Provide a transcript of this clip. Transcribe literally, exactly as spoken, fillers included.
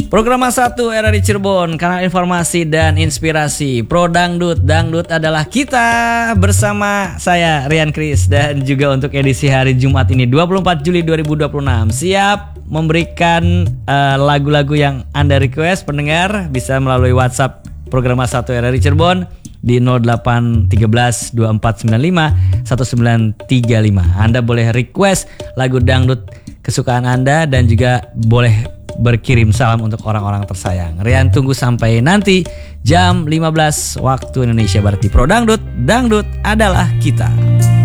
Program satu R R I Cirebon, kanal informasi dan inspirasi. Pro Dangdut, Dangdut adalah kita. Bersama saya Rian Kris. Dan juga untuk edisi hari Jumat ini dua puluh empat Juli dua ribu dua puluh enam, siap memberikan uh, lagu-lagu yang Anda request. Pendengar bisa melalui WhatsApp Program satu R R I Cirebon di nol delapan satu tiga dua empat sembilan lima satu sembilan tiga lima. Anda boleh request lagu dangdut kesukaan Anda dan juga boleh berkirim salam untuk orang-orang tersayang. Rian tunggu sampai nanti jam lima belas waktu Indonesia Barat di Pro Dangdut. Dangdut adalah kita.